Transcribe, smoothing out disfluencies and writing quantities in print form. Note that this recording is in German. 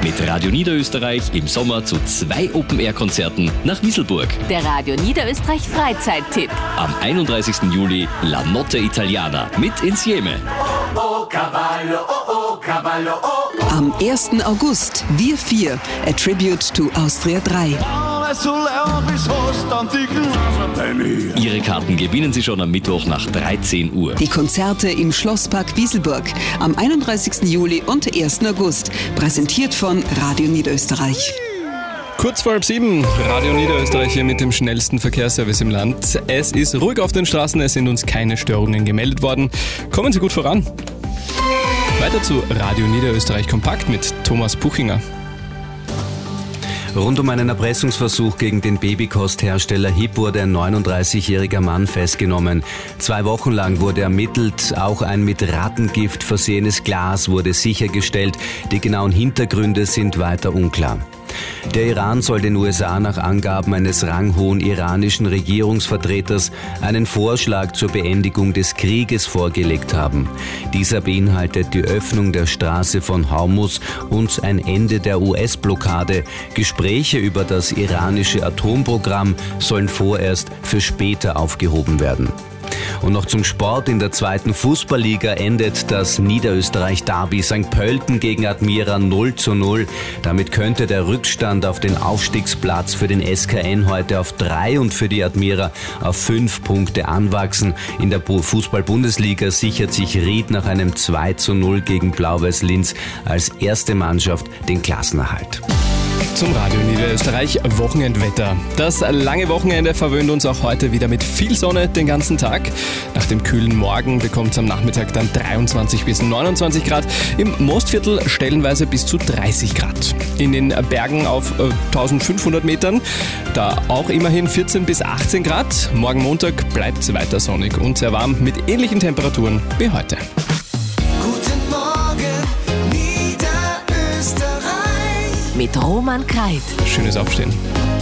Mit Radio Niederösterreich im Sommer zu 2 Open-Air-Konzerten nach Wieselburg. Der Radio Niederösterreich Freizeittipp. Am 31. Juli La Notte Italiana mit Insieme. Oh, Cavallo, oh, Cavallo, oh. Am 1. August, Wir 4, A Tribute to Austria 3. Ihre Karten gewinnen Sie schon am Mittwoch nach 13 Uhr. Die Konzerte im Schlosspark Wieselburg am 31. Juli und 1. August. Präsentiert von Radio Niederösterreich. Kurz vor 6:30, Radio Niederösterreich hier mit dem schnellsten Verkehrsservice im Land. Es ist ruhig auf den Straßen, es sind uns keine Störungen gemeldet worden. Kommen Sie gut voran. Weiter zu Radio Niederösterreich Kompakt mit Thomas Puchinger. Rund um einen Erpressungsversuch gegen den Babykosthersteller HIP wurde ein 39-jähriger Mann festgenommen. 2 Wochen lang wurde ermittelt, auch ein mit Rattengift versehenes Glas wurde sichergestellt. Die genauen Hintergründe sind weiter unklar. Der Iran soll den USA nach Angaben eines ranghohen iranischen Regierungsvertreters einen Vorschlag zur Beendigung des Krieges vorgelegt haben. Dieser beinhaltet die Öffnung der Straße von Hormuz und ein Ende der US-Blockade. Gespräche über das iranische Atomprogramm sollen vorerst für später aufgehoben werden. Und noch zum Sport. In der 2. Fußballliga endet das Niederösterreich-Derby St. Pölten gegen Admira 0:0. Damit könnte der Rückstand auf den Aufstiegsplatz für den SKN heute auf 3 und für die Admira auf 5 Punkte anwachsen. In der Fußball-Bundesliga sichert sich Ried nach einem 2:0 gegen Blau-Weiß Linz als erste Mannschaft den Klassenerhalt. Zum Radio Niederösterreich Wochenendwetter. Das lange Wochenende verwöhnt uns auch heute wieder mit viel Sonne den ganzen Tag. Nach dem kühlen Morgen bekommt es am Nachmittag dann 23 bis 29 Grad. Im Mostviertel stellenweise bis zu 30 Grad. In den Bergen auf 1500 Metern, da auch immerhin 14 bis 18 Grad. Morgen Montag bleibt es weiter sonnig und sehr warm mit ähnlichen Temperaturen wie heute. Guten Morgen, Niederösterreich. Mit Roman Kreit. Schönes Aufstehen.